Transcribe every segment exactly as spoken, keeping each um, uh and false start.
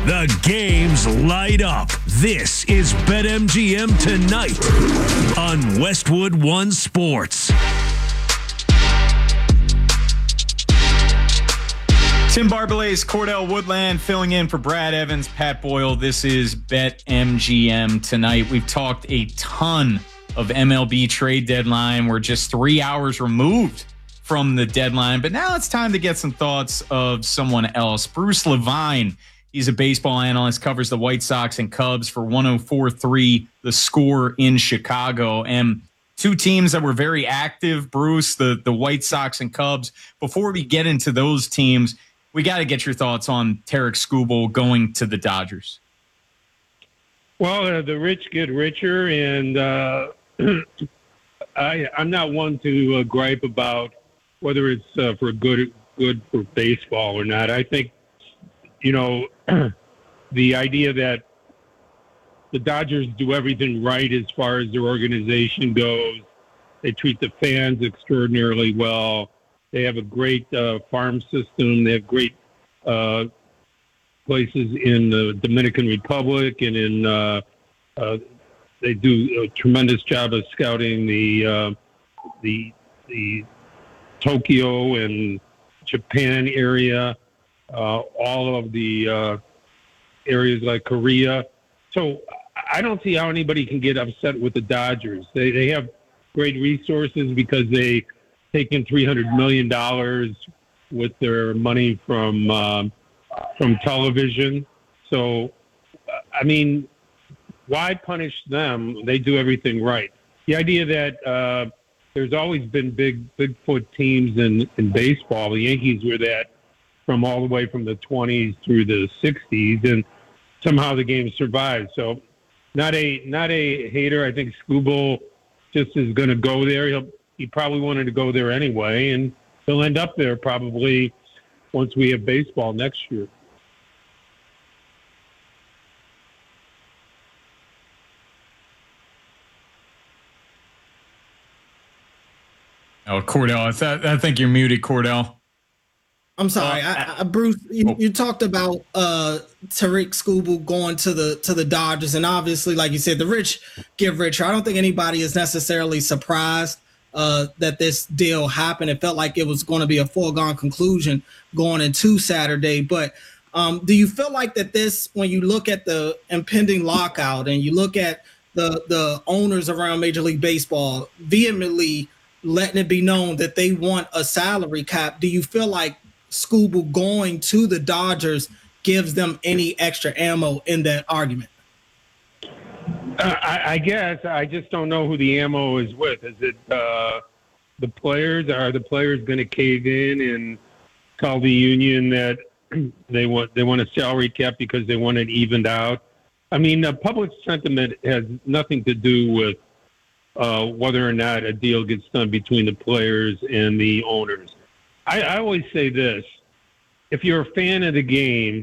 The games light up. This is BetMGM Tonight on Westwood One Sports. Tim Barbalet, Cordell Woodland filling in for Brad Evans, Pat Boyle. This is BetMGM Tonight. We've talked a ton of M L B trade deadline. We're just three hours removed from the deadline, but now it's time to get some thoughts of someone else. Bruce Levine, he's a baseball analyst, covers the White Sox and Cubs for one oh four point three The Score in Chicago. And two teams that were very active, Bruce, the, the White Sox and Cubs. Before we get into those teams, we got to get your thoughts on Tarik Skubal going to the Dodgers. Well, uh, the rich get richer, and uh, I, I'm not one to uh, gripe about whether it's uh, for good good for baseball or not. I think, you know, the idea that the Dodgers do everything right as far as their organization goes. They treat the fans extraordinarily well. They have a great uh, farm system. They have great uh, places in the Dominican Republic, and in uh, uh, they do a tremendous job of scouting the uh, the the Tokyo and Japan area, uh, all of the uh, areas like Korea. So I don't see how anybody can get upset with the Dodgers. They they have great resources because they take in three hundred million dollars with their money from um, from television. So, I mean, why punish them? They do everything right. The idea that uh, there's always been big Bigfoot teams in, in baseball. The Yankees were that from all the way from the twenties through the sixties, and somehow the game survived. So, not a not a hater. I think Skubal just is going to go there. He'll He probably wanted to go there anyway, and he'll end up there probably once we have baseball next year. Oh, Cordell, I, th- I think you're muted, Cordell. I'm sorry, uh, I, I, Bruce. You, you talked about uh, Tarik Skubal going to the to the Dodgers, and obviously, like you said, the rich get richer. I don't think anybody is necessarily surprised uh, that this deal happened. It felt like it was going to be a foregone conclusion going into Saturday. But um, do you feel like that this, when you look at the impending lockout and you look at the the owners around Major League Baseball vehemently letting it be known that they want a salary cap, do you feel like Skubal going to the Dodgers gives them any extra ammo in that argument? Uh, I, I guess I just don't know who the ammo is with. Is it uh, the players? Are the players going to cave in and tell the union that they want they want a salary cap because they want it evened out? I mean, uh, public sentiment has nothing to do with uh, whether or not a deal gets done between the players and the owners. I, I always say this: if you're a fan of the game,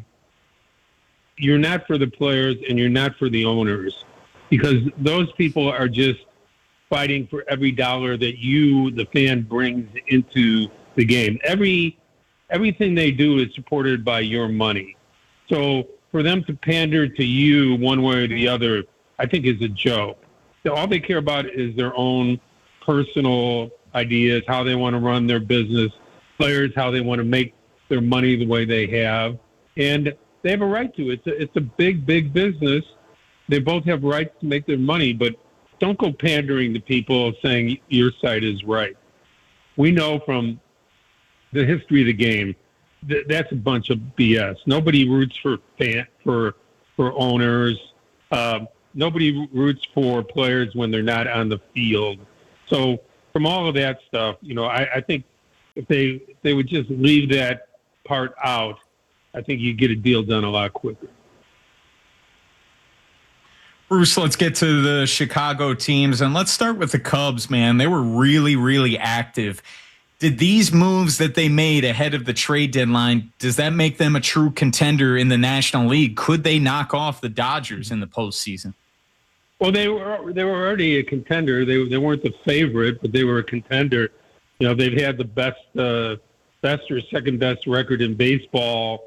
you're not for the players and you're not for the owners, because those people are just fighting for every dollar that you, the fan, brings into the game. Every everything they do is supported by your money. So for them to pander to you one way or the other, I think is a joke. So all they care about is their own personal ideas, how they want to run their business, players, how they want to make their money the way they have. And they have a right to. It's a, it's a big, big business. They both have rights to make their money, but don't go pandering to people saying your side is right. We know from the history of the game that that's a bunch of B S. Nobody roots for fan, for for owners. Um, nobody roots for players when they're not on the field. So from all of that stuff, you know, I, I think if they if they would just leave that part out, I think you'd get a deal done a lot quicker. Bruce, let's get to the Chicago teams, and let's start with the Cubs, man. They were really, really active. Did these moves that they made ahead of the trade deadline, does that make them a true contender in the National League? Could they knock off the Dodgers in the postseason? Well, they were they were already a contender. They they weren't the favorite, but they were a contender. You know, they've had the best uh, best or second best record in baseball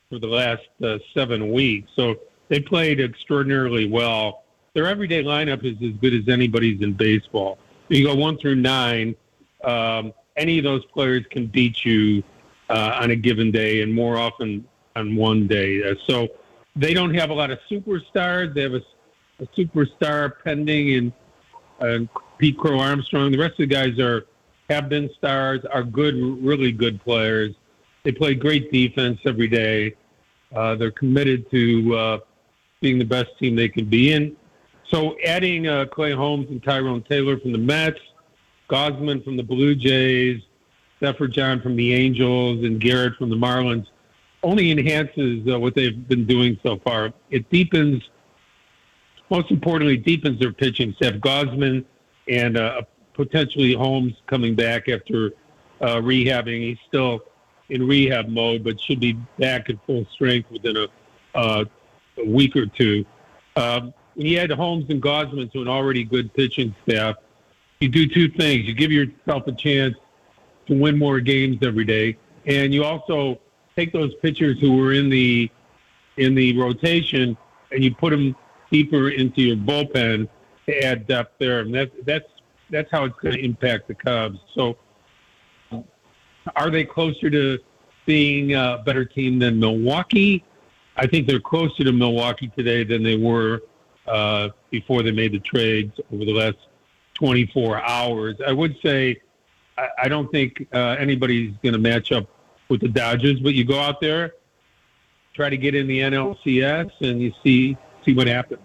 for the last uh, seven weeks. So they played extraordinarily well. Their everyday lineup is as good as anybody's in baseball. You go one through nine, um, any of those players can beat you uh, on a given day, and more often on one day. Uh, so they don't have a lot of superstars. They have a, a superstar pending in uh, Pete Crow Armstrong. The rest of the guys are have been stars, are good, really good players. They play great defense every day. Uh, they're committed to uh, being the best team they can be in. So adding uh, Clay Holmes and Tyrone Taylor from the Mets, Gausman from the Blue Jays, Zephyr John from the Angels, and Garrett from the Marlins only enhances uh, what they've been doing so far. It deepens, most importantly, deepens their pitching staff. Gausman and uh, potentially Holmes coming back after uh, rehabbing. He's still in rehab mode, but should be back at full strength within a, uh, a week or two. Um, when you add Holmes and Gausman to an already good pitching staff, you do two things. You give yourself a chance to win more games every day, and you also take those pitchers who were in the in the rotation and you put them deeper into your bullpen to add depth there, and that, that's that's how it's going to impact the Cubs. So, are they closer to being a better team than Milwaukee? I think they're closer to Milwaukee today than they were uh, before they made the trades over the last twenty-four hours. I would say I, I don't think uh, anybody's going to match up with the Dodgers, but you go out there, try to get in the N L C S, and you see see what happens.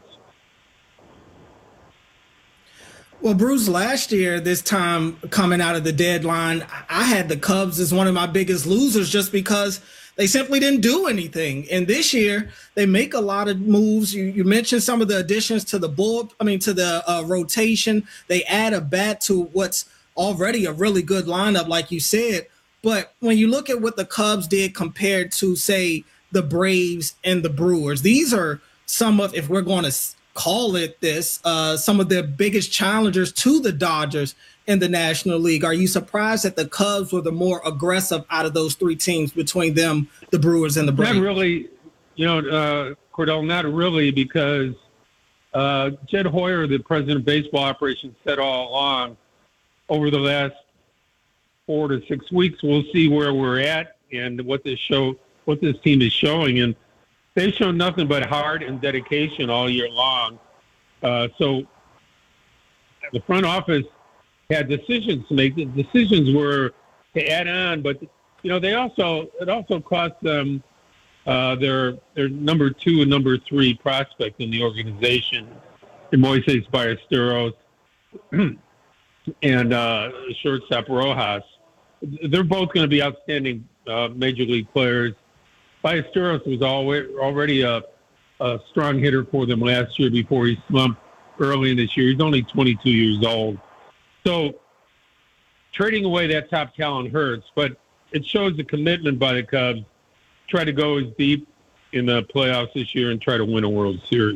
Well, Bruce, last year, this time coming out of the deadline, I had the Cubs as one of my biggest losers just because they simply didn't do anything. And this year, they make a lot of moves. You, you mentioned some of the additions to the bull, I mean, to the uh, rotation. They add a bat to what's already a really good lineup, like you said. But when you look at what the Cubs did compared to, say, the Braves and the Brewers, these are some of, if we're going to call it this, uh, some of their biggest challengers to the Dodgers in the National League. Are you surprised that the Cubs were the more aggressive out of those three teams between them, the Brewers and the Braves? Not really, you know, uh, Cordell, not really, because uh, Jed Hoyer, the president of baseball operations, said all along over the last four to six weeks, we'll see where we're at and what this show, what this team is showing. And they've shown nothing but heart and dedication all year long. Uh, so the front office had decisions to make. The decisions were to add on, but you know they also it also cost them uh, their their number two and number three prospect in the organization, in Moises Ballesteros and uh, shortstop Rojas. They're both going to be outstanding uh, major league players. Ballesteros was already a, a strong hitter for them last year before he slumped early in this year. He's only twenty-two years old. So trading away that top talent hurts, but it shows the commitment by the Cubs to try to go as deep in the playoffs this year and try to win a World Series.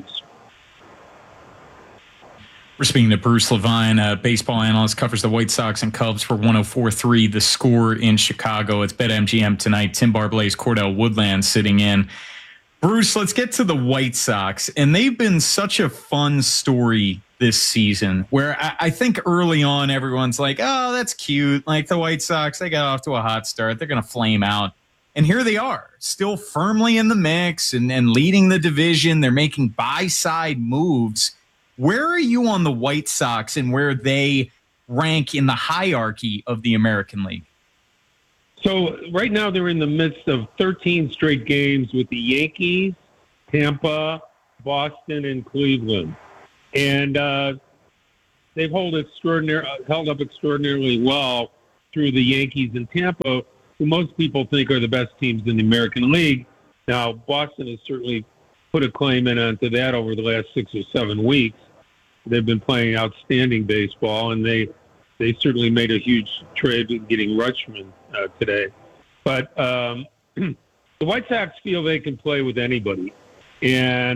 We're speaking to Bruce Levine, a baseball analyst, covers the White Sox and Cubs for one oh four point three The Score in Chicago. It's BetMGM tonight. Tim Barblaze, Cordell Woodland sitting in. Bruce, let's get to the White Sox. And they've been such a fun story this season where I, I think early on everyone's like, oh, that's cute. Like the White Sox, they got off to a hot start. They're going to flame out. And here they are, still firmly in the mix and, and leading the division. They're making buy-side moves. Where are you on the White Sox and where they rank in the hierarchy of the American League? So right now they're in the midst of thirteen straight games with the Yankees, Tampa, Boston, and Cleveland. And uh, they've hold extraordinary, held up extraordinarily well through the Yankees and Tampa, who most people think are the best teams in the American League. Now, Boston has certainly put a claim in onto that over the last six or seven weeks. They've been playing outstanding baseball, and they they certainly made a huge trade in getting Rutschman uh, today. But um, the White Sox feel they can play with anybody. And